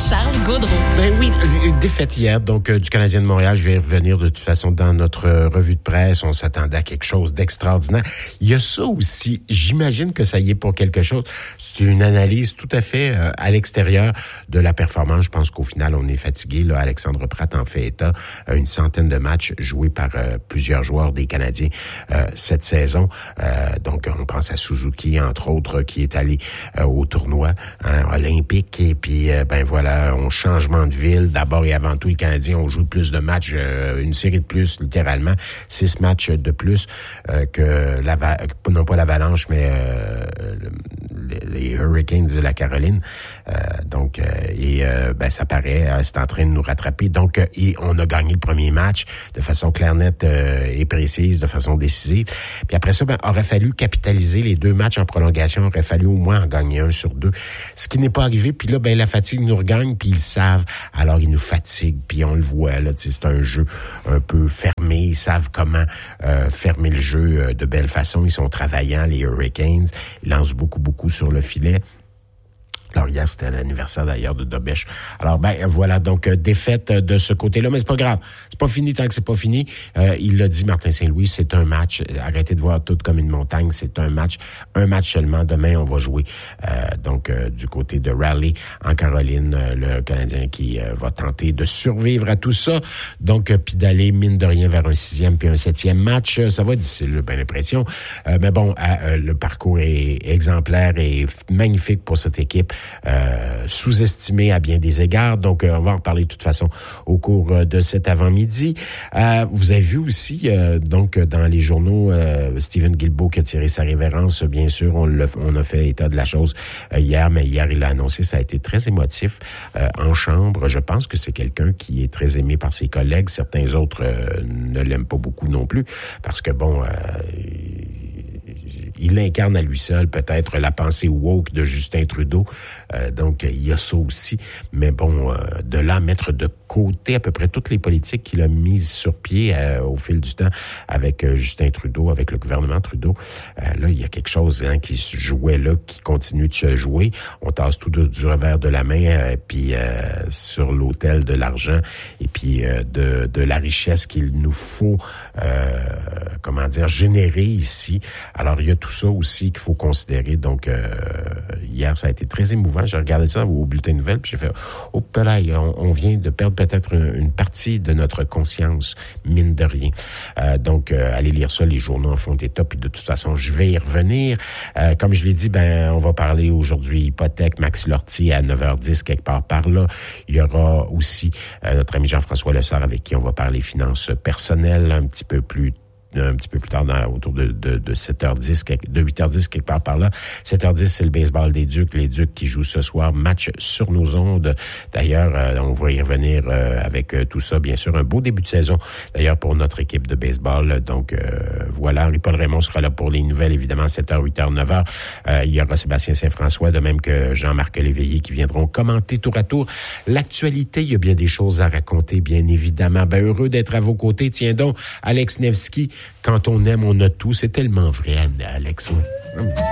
Charles Gaudreault. Ben oui, défaite hier, donc du Canadien de Montréal. Je vais y revenir de toute façon dans notre revue de presse. On s'attendait à quelque chose d'extraordinaire. Il y a ça aussi, j'imagine que ça y est pour quelque chose. C'est une analyse tout à fait à l'extérieur de la performance. Je pense qu'au final, on est fatigué. Là, Alexandre Pratt en fait état. Une centaine de matchs joués par plusieurs joueurs des Canadiens cette saison. Donc, on pense à Suzuki, entre autres, qui est allé au tournoi olympique. Et puis, ben voilà, on changement de ville. D'abord et avant tout, les Canadiens ont joué plus de matchs, une série de plus, littéralement. 6 matchs de plus que non pas l'Avalanche, mais les Hurricanes de la Caroline. Ben ça paraît, c'est en train de nous rattraper. Donc, et on a gagné le premier match de façon claire, nette et précise, de façon décisive. Puis après ça, ben, aurait fallu capitaliser les 2 matchs en prolongation. Aurait fallu au moins en gagner 1 sur 2. Ce qui n'est pas arrivé. Puis là, ben, la fatigue nous regagne, puis ils savent. Alors, ils nous fatiguent, puis on le voit, là, c'est un jeu un peu fermé. Ils savent comment fermer le jeu de belle façon. Ils sont travaillants, les Hurricanes. Ils lancent beaucoup sur le filet. Alors hier, c'était l'anniversaire d'ailleurs de Dobèche. Alors ben voilà, donc défaite de ce côté-là, mais c'est pas grave. C'est pas fini tant que c'est pas fini. Il l'a dit, Martin Saint-Louis, c'est un match. Arrêtez de voir tout comme une montagne, c'est un match seulement. Demain, on va jouer du côté de Raleigh en Caroline, le Canadien qui va tenter de survivre à tout ça. Donc puis d'aller mine de rien vers un 6e puis un 7e match, ça va être difficile, j'ai bien l'impression. Mais bon, le parcours est exemplaire et magnifique pour cette équipe. Sous-estimé à bien des égards. Donc, on va en parler de toute façon au cours de cet avant-midi. Vous avez vu aussi, dans les journaux, Stephen Guilbeault qui a tiré sa révérence. Bien sûr, on a fait état de la chose hier, mais hier, il a annoncé, ça a été très émotif en chambre. Je pense que c'est quelqu'un qui est très aimé par ses collègues. Certains autres ne l'aiment pas beaucoup non plus, parce que, il incarne à lui seul peut-être la pensée woke de Justin Trudeau. Donc, il y a ça aussi. Mais bon, de là à mettre de côté à peu près toutes les politiques qu'il a mises sur pied au fil du temps avec Justin Trudeau, avec le gouvernement Trudeau, là, il y a quelque chose qui se jouait là, qui continue de se jouer. On tasse tout du revers de la main, puis sur l'autel de l'argent et puis de la richesse qu'il nous faut, générer ici. Alors, il y a tout ça aussi qu'il faut considérer. Donc, hier, ça a été très émouvant. J'ai regardé ça au bulletin de nouvelles, puis j'ai fait « Oh, là, on vient de perdre peut-être une partie de notre conscience, mine de rien. » Allez lire ça, les journaux en font état, puis de toute façon, je vais y revenir. Comme je l'ai dit, on va parler aujourd'hui hypothèque, Maxi Lortie à 9h10, quelque part par là. Il y aura aussi notre ami Jean-François Lessard avec qui on va parler finances personnelles un petit peu plus tard, autour de 7h10, de 8h10, quelque part par là. 7h10, c'est le baseball des Ducs. Les Ducs qui jouent ce soir, match sur nos ondes. D'ailleurs, on va y revenir avec tout ça, bien sûr. Un beau début de saison, d'ailleurs, pour notre équipe de baseball. Donc, voilà, Henri-Paul Raymond sera là pour les nouvelles, évidemment, 7h, 8h, 9h. Il y aura Sébastien Saint-François, de même que Jean-Marc Léveillé, qui viendront commenter tour à tour l'actualité. Il y a bien des choses à raconter, bien évidemment. Heureux d'être à vos côtés. Tiens donc, Alex Nevsky, quand on aime, on a tout. C'est tellement vrai, Alex.